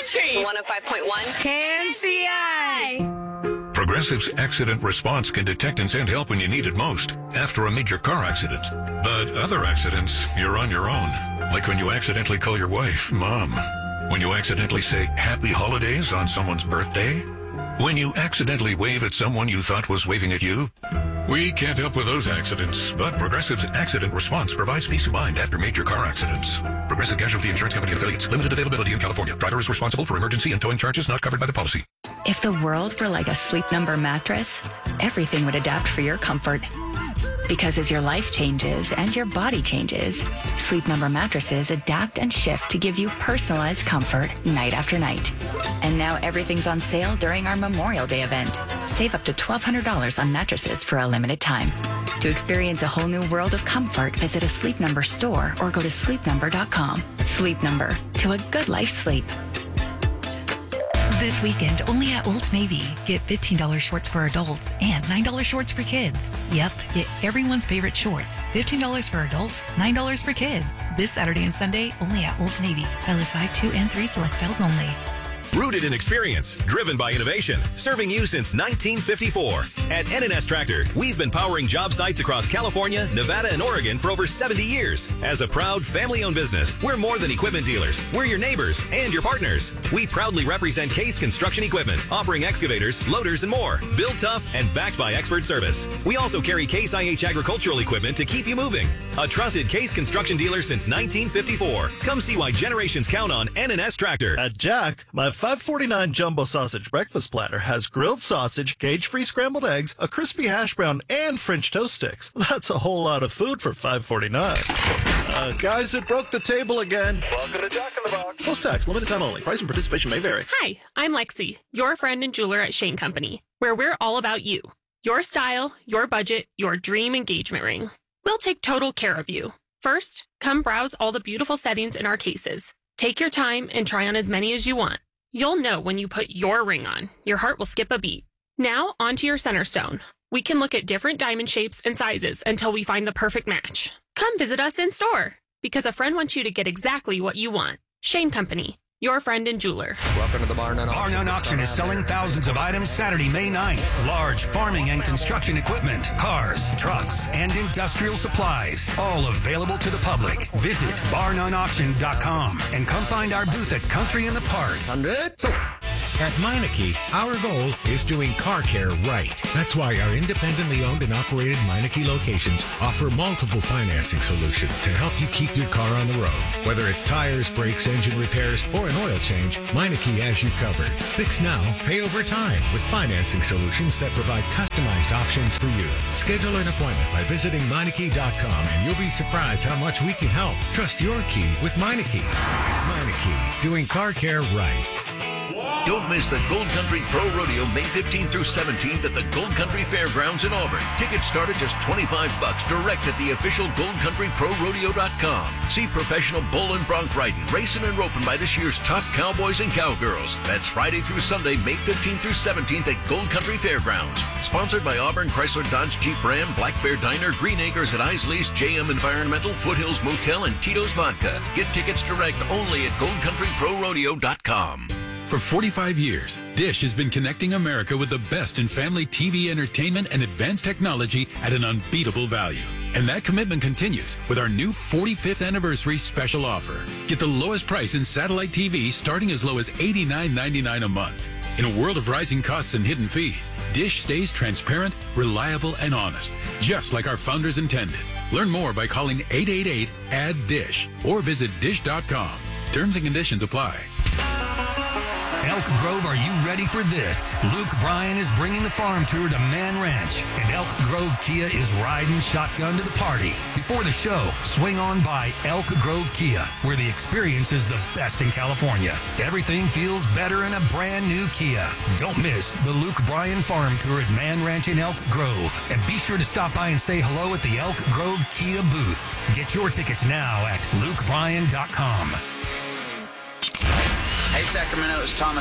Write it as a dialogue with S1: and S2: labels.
S1: Country 105.1 KNCI.
S2: Progressive's accident response can detect and send help when you need it most after a major car accident. But other accidents, you're on your own. Like when you accidentally call your wife Mom. When you accidentally say Happy Holidays on someone's birthday. When you accidentally wave at someone you thought was waving at you. We can't help with those accidents, but Progressive's accident response provides peace of mind after major car accidents. Progressive Casualty Insurance Company affiliates. Limited availability in California. Driver is responsible for emergency and towing charges not covered by the policy.
S3: If the world were like a Sleep Number mattress, everything would adapt for your comfort. Because as your life changes and your body changes, Sleep Number mattresses adapt and shift to give you personalized comfort night after night. And now everything's on sale during our Memorial Day event. Save up to $1,200 on mattresses for a limited time. To experience a whole new world of comfort, visit a Sleep Number store or go to sleepnumber.com. Sleep Number, to a good life sleep.
S4: This weekend, only at Old Navy. Get $15 shorts for adults and $9 shorts for kids. Yep, get everyone's favorite shorts. $15 for adults, $9 for kids. This Saturday and Sunday, only at Old Navy. Valid 5, 2, and 3 select styles only.
S5: Rooted in experience, driven by innovation, serving you since 1954. At NNS Tractor, we've been powering job sites across California, Nevada, and Oregon for over 70 years. As a proud family-owned business, we're more than equipment dealers. We're your neighbors and your partners. We proudly represent Case Construction Equipment, offering excavators, loaders, and more. Built tough and backed by expert service. We also carry Case IH agricultural equipment to keep you moving. A trusted Case Construction dealer since 1954. Come see why generations count on NNS Tractor.
S6: At Jack, my $5.49 jumbo sausage breakfast platter has grilled sausage, cage-free scrambled eggs, a crispy hash brown, and French toast sticks. That's a whole lot of food for $5.49. Guys, it broke the table again.
S7: Welcome to Jack in the Box.
S6: Plus tax, limited time only. Price and participation may vary.
S1: Hi, I'm Lexi, your friend and jeweler at Shane Company, where we're all about you. Your style, your budget, your dream engagement ring. We'll take total care of you. First, come browse all the beautiful settings in our cases. Take your time and try on as many as you want. You'll know when you put your ring on. Your heart will skip a beat. Now, onto your center stone. We can look at different diamond shapes and sizes until we find the perfect match. Come visit us in store, because a friend wants you to get exactly what you want. Shane Company, your friend and jeweler.
S7: Welcome to the Bar None Auction.
S8: Bar None Auction is selling thousands of items Saturday, May 9th. Large farming and construction equipment, cars, trucks, and industrial supplies. All available to the public. Visit barnoneauction.com and come find our booth at Country in the Park.
S7: 100.
S9: At Meineke, our goal is doing car care right. That's why our independently owned and operated Meineke locations offer multiple financing solutions to help you keep your car on the road. Whether it's tires, brakes, engine repairs, or an oil change, Meineke has you covered. Fix now, pay over time with financing solutions that provide customized options for you. Schedule an appointment by visiting Meineke.com and you'll be surprised how much we can help. Trust your key with Meineke. Meineke, doing car care right.
S10: Don't miss the Gold Country Pro Rodeo May 15th through 17th at the Gold Country Fairgrounds in Auburn. Tickets start at just $25 direct at the official GoldCountryProRodeo.com. See professional bull and bronc riding, racing, and roping by this year's top cowboys and cowgirls. That's Friday through Sunday, May 15th through 17th at Gold Country Fairgrounds. Sponsored by Auburn Chrysler Dodge Jeep Ram, Black Bear Diner, Green Acres at Isley's, JM Environmental, Foothills Motel, and Tito's Vodka. Get tickets direct only at GoldCountryProRodeo.com.
S11: For 45 years, Dish has been connecting America with the best in family TV entertainment and advanced technology at an unbeatable value. And that commitment continues with our new 45th anniversary special offer. Get the lowest price in satellite TV starting as low as $89.99 a month. In a world of rising costs and hidden fees, Dish stays transparent, reliable, and honest, just like our founders intended. Learn more by calling 888-ADD-DISH or visit dish.com. Terms and conditions apply.
S8: Elk Grove, are you ready for this? Luke Bryan is bringing the farm tour to Man Ranch, and Elk Grove Kia is riding shotgun to the party. Before the show, swing on by Elk Grove Kia, where the experience is the best in California. Everything feels better in a brand new Kia. Don't miss the Luke Bryan farm tour at Man Ranch in Elk Grove, and be sure to stop by and say hello at the Elk Grove Kia booth. Get your tickets now at lukebryan.com.
S12: Hey, Sacramento, it's Thomas